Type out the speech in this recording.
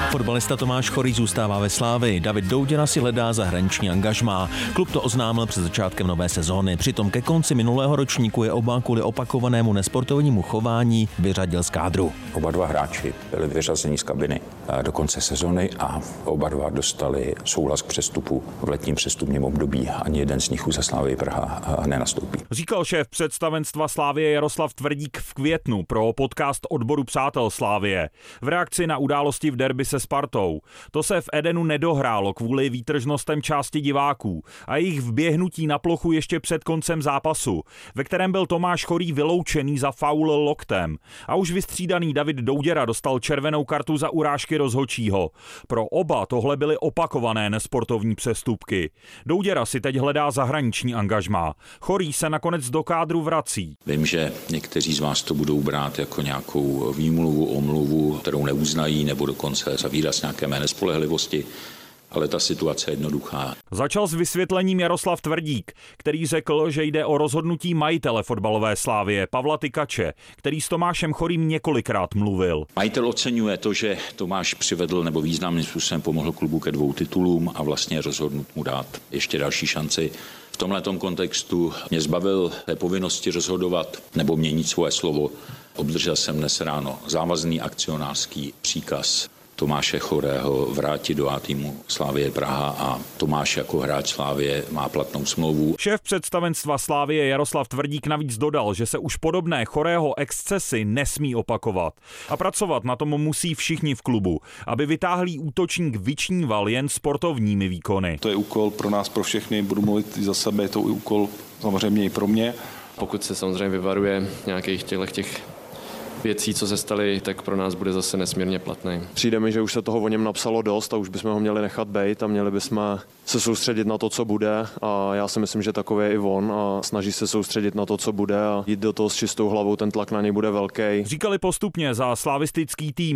Fotbalista Tomáš Chorý zůstává ve Slavii. David Douděra si hledá zahraniční angažmá. Klub to oznámil před začátkem nové sezóny. Přitom ke konci minulého ročníku je oba kvůli opakovanému nesportovnímu chování vyřadil z kádru. Oba dva hráči byli vyřazeni z kabiny do konce sezony a oba dva dostali souhlas k přestupu v letním přestupním období. Ani jeden z nich za Slavii Praha nenastoupí. Říkal šéf představenstva Slavie Jaroslav Tvrdík v květnu pro podcast odboru Přátel Slavie v reakci na události v derby se Spartou. To se v Edenu nedohrálo kvůli výtržnostem části diváků a jejich vběhnutí na plochu ještě před koncem zápasu, ve kterém byl Tomáš Chorý vyloučený za faul loktem. A už vystřídaný David Douděra dostal červenou kartu za urážky rozhodčího. Pro oba tohle byly opakované nesportovní přestupky. Douděra si teď hledá zahraniční angažmá. Chorý se nakonec do kádru vrací. Vím, že někteří z vás to budou brát jako nějakou výmluvu, omluvu, kterou neuznají, nebo dokonce za výraz nějaké mé nespolehlivosti, ale ta situace je jednoduchá. Začal s vysvětlením Jaroslav Tvrdík, který řekl, že jde o rozhodnutí majitele fotbalové Slavie Pavla Tykače, který s Tomášem Chorým několikrát mluvil. Majitel oceňuje to, že Tomáš přivedl nebo významným způsobem pomohl klubu ke 2 titulům a vlastně rozhodnut mu dát ještě další šanci. V tomhletom kontextu mě zbavil té povinnosti rozhodovat nebo měnit svoje slovo. Obdržel jsem dnes ráno závazný akcionářský příkaz Tomáše Chorého vrátit do A týmu Slavie Praha a Tomáš jako hráč Slavie má platnou smlouvu. Šéf představenstva Slavie Jaroslav Tvrdík navíc dodal, že se už podobné Chorého excesy nesmí opakovat. A pracovat na tom musí všichni v klubu, aby vytáhlý útočník vyčníval jen sportovními výkony. To je úkol pro nás, pro všechny, budu mluvit i za sebe, je to úkol samozřejmě i pro mě. Pokud se samozřejmě vyvaruje nějakých těch věcí, co se staly, tak pro nás bude zase nesmírně platný. Přijde mi, že už se toho o něm napsalo dost a už bychom ho měli nechat bejt a měli bychom se soustředit na to, co bude, a já si myslím, že takový je i on a snaží se soustředit na to, co bude a jít do toho s čistou hlavou, ten tlak na něj bude velký. Říkali postupně za slavistický tým